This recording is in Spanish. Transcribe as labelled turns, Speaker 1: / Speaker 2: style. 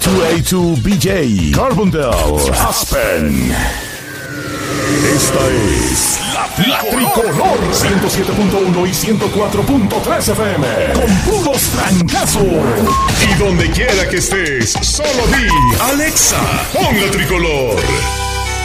Speaker 1: B2A2BJ, Carbondale, Aspen. Esta es la Tricolor 107.1 y 104.3 FM con puros trancazos.
Speaker 2: Y donde quiera que estés, solo di Alexa, pon la Tricolor.